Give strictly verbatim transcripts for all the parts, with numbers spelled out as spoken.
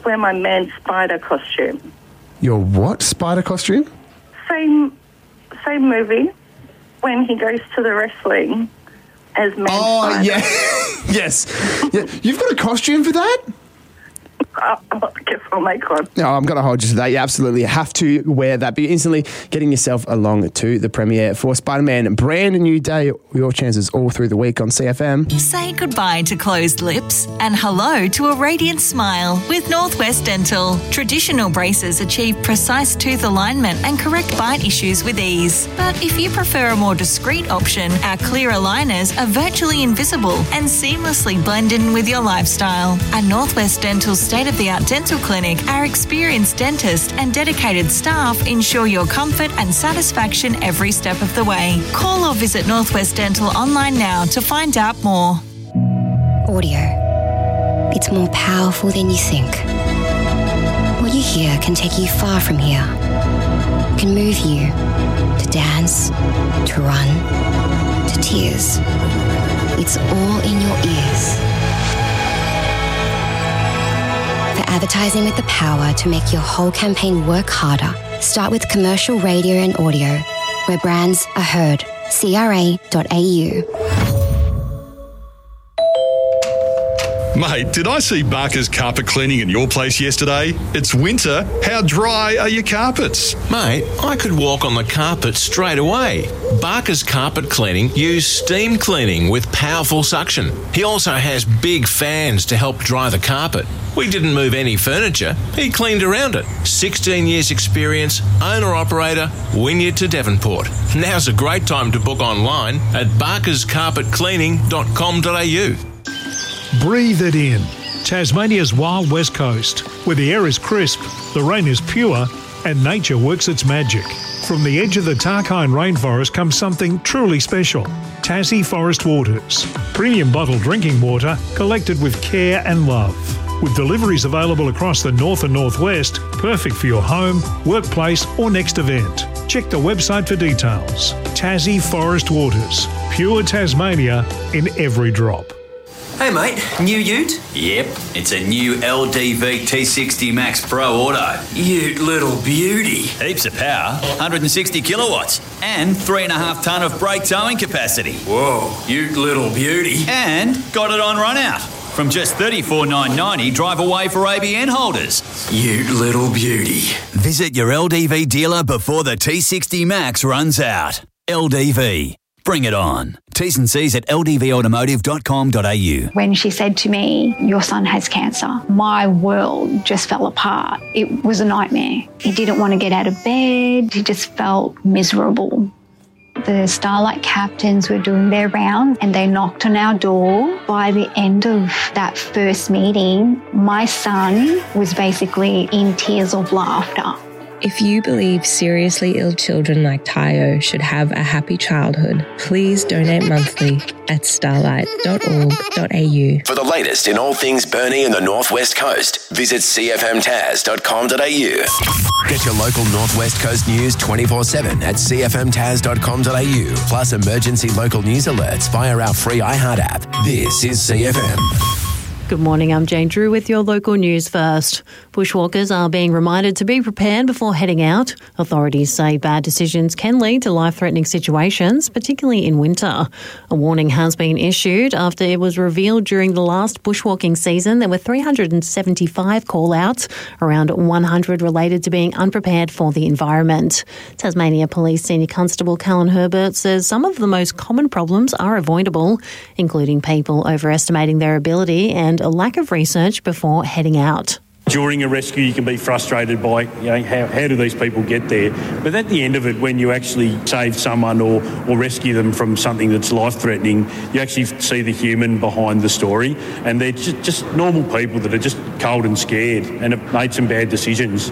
wear my man's spider costume. Your what? Spider costume? Same, same movie when he goes to the wrestling as man Oh, spider. yeah. Yes. Yeah. You've got a costume for that? I guess I'll make one. No, I'm going to hold you to that. You absolutely have to wear that. But you're instantly getting yourself along to the premiere for Spider-Man. Brand new day. Your chances all through the week on C F M. Say goodbye to closed lips and hello to a radiant smile with Northwest Dental. Traditional braces achieve precise tooth alignment and correct bite issues with ease. But if you prefer a more discreet option, our clear aligners are virtually invisible and seamlessly blend in with your lifestyle. At Northwest Dental's state-of-the-art dental clinic, our experienced dentist and dedicated staff ensure your comfort and satisfaction every step of the way. Call or visit Northwest Dental online now to find out more. Audio. It's more powerful than you think. What you hear can take you far from here. It can move you to dance, to run, to tears. It's all in your ears. For advertising with the power to make your whole campaign work harder, start with commercial radio and audio, where brands are heard. C R A dot A U. Mate, did I see Barker's carpet cleaning in your place yesterday? It's winter. How dry are your carpets? Mate, I could walk on the carpet straight away. Barker's Carpet Cleaning use steam cleaning with powerful suction. He also has big fans to help dry the carpet. We didn't move any furniture. He cleaned around it. sixteen years experience, owner-operator, Wynyard to Devonport. Now's a great time to book online at barkers carpet cleaning dot com dot a u. Breathe it in. Tasmania's wild west coast, where the air is crisp, the rain is pure, and nature works its magic. From the edge of the Tarkine rainforest comes something truly special. Tassie Forest Waters. Premium bottled drinking water collected with care and love. With deliveries available across the north and northwest, perfect for your home, workplace or next event. Check the website for details. Tassie Forest Waters. Pure Tasmania in every drop. Hey mate, new ute? Yep, it's a new L D V T sixty Max Pro Auto. Ute little beauty. Heaps of power, one hundred sixty kilowatts, and three and a half tonne of brake towing capacity. Whoa, ute little beauty. And got it on run out. From just thirty-four thousand nine hundred ninety dollars, drive away for A B N holders. Ute little beauty. Visit your L D V dealer before the T sixty Max runs out. L D V. Bring it on. T's and C's at l d v automotive dot com dot a u. When she said to me, your son has cancer, my world just fell apart. It was a nightmare. He didn't want to get out of bed. He just felt miserable. The Starlight captains were doing their rounds and they knocked on our door. By the end of that first meeting, my son was basically in tears of laughter. If you believe seriously ill children like Tayo should have a happy childhood, please donate monthly at starlight dot org dot a u. For the latest in all things Burnie and the Northwest Coast, visit c f m taz dot com dot a u. Get your local Northwest Coast news twenty-four seven at c f m taz dot com dot a u, plus emergency local news alerts via our free iHeart app. This is C F M. Good morning, I'm Jane Drew with your local news first. Bushwalkers are being reminded to be prepared before heading out. Authorities say bad decisions can lead to life-threatening situations, particularly in winter. A warning has been issued after it was revealed during the last bushwalking season there were three hundred seventy-five call-outs, around one hundred related to being unprepared for the environment. Tasmania Police Senior Constable Callan Herbert says some of the most common problems are avoidable, including people overestimating their ability and a lack of research before heading out. During a rescue, you can be frustrated by, you know, how, how do these people get there? But at the end of it, when you actually save someone or, or rescue them from something that's life-threatening, you actually see the human behind the story, and they're just, just normal people that are just cold and scared and have made some bad decisions.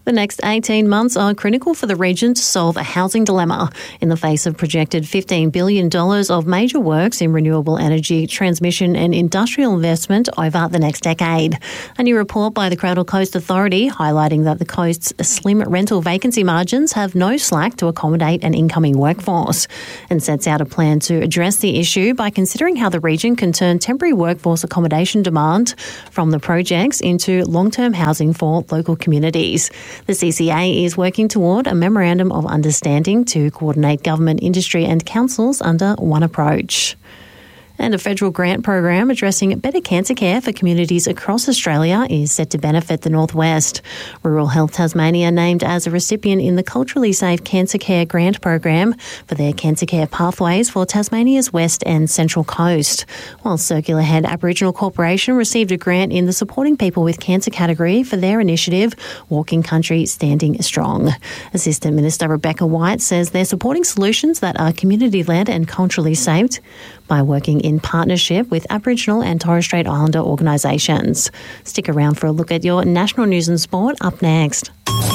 The next eighteen months are critical for the region to solve a housing dilemma in the face of projected fifteen billion dollars of major works in renewable energy, transmission and industrial investment over the next decade. A new report by the Cradle Coast Authority highlighting that the coast's slim rental vacancy margins have no slack to accommodate an incoming workforce, and sets out a plan to address the issue by considering how the region can turn temporary workforce accommodation demand from the projects into long-term housing for local communities. The C C A is working toward a memorandum of understanding to coordinate government, industry and councils under one approach. And a federal grant program addressing better cancer care for communities across Australia is set to benefit the Northwest. Rural Health Tasmania named as a recipient in the Culturally Safe Cancer Care Grant program for their cancer care pathways for Tasmania's West and Central Coast, while Circular Head Aboriginal Corporation received a grant in the Supporting People with Cancer category for their initiative, Walking Country Standing Strong. Assistant Minister Rebecca White says they're supporting solutions that are community-led and culturally safe by working in partnership with Aboriginal and Torres Strait Islander organisations. Stick around for a look at your national news and sport up next.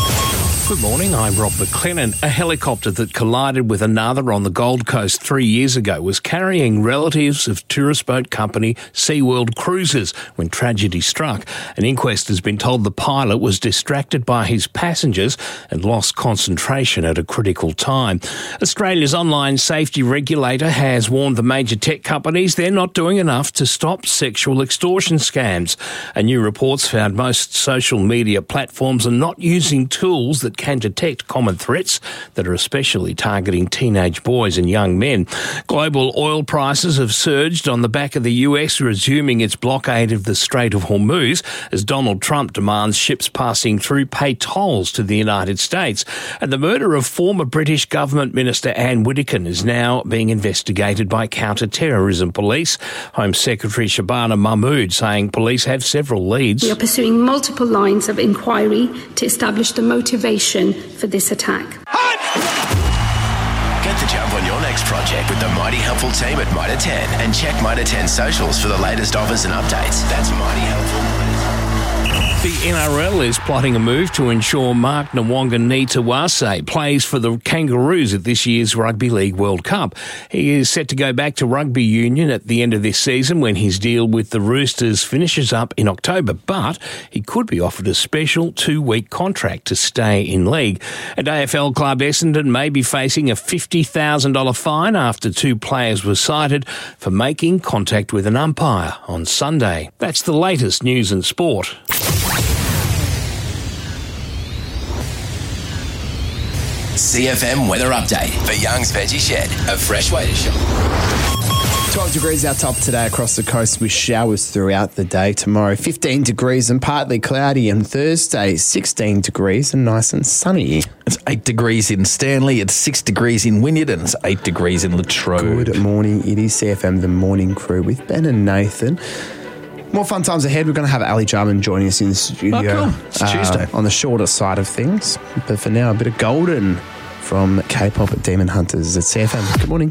Good morning, I'm Rob McLennan. A helicopter that collided with another on the Gold Coast three years ago was carrying relatives of tourist boat company SeaWorld Cruises when tragedy struck. An inquest has been told the pilot was distracted by his passengers and lost concentration at a critical time. Australia's online safety regulator has warned the major tech companies they're not doing enough to stop sexual extortion scams. A new report's found most social media platforms are not using tools that can detect common threats that are especially targeting teenage boys and young men. Global oil prices have surged on the back of the U S resuming its blockade of the Strait of Hormuz as Donald Trump demands ships passing through pay tolls to the United States. And the murder of former British government minister Anne Whittaker is now being investigated by counter-terrorism police. Home Secretary Shabana Mahmood saying police have several leads. We are pursuing multiple lines of inquiry to establish the motivation for this attack. Get the jump on your next project with the Mighty Helpful team at Mitre ten and check Mitre ten socials for the latest offers and updates. That's Mighty Helpful. The N R L is plotting a move to ensure Mark Nawaqanitawase plays for the Kangaroos at this year's Rugby League World Cup. He is set to go back to rugby union at the end of this season when his deal with the Roosters finishes up in October, but he could be offered a special two-week contract to stay in league. And A F L club Essendon may be facing a fifty thousand dollars fine after two players were cited for making contact with an umpire on Sunday. That's the latest news and sport. C F M weather update for Young's Veggie Shed, a fresh way to shop. twelve degrees our top today across the coast with showers throughout the day. Tomorrow, fifteen degrees and partly cloudy. And Thursday, sixteen degrees and nice and sunny. It's eight degrees in Stanley, it's six degrees in Wynyard, and it's eight degrees in Latrobe. Good morning. It is C F M, the morning crew with Ben and Nathan. More fun times ahead. We're going to have Ali Jarman joining us in the studio. Oh, cool. It's Tuesday. Uh, on the shorter side of things. But for now, a bit of Golden from K-pop at Demon Hunters at C F M. Good morning.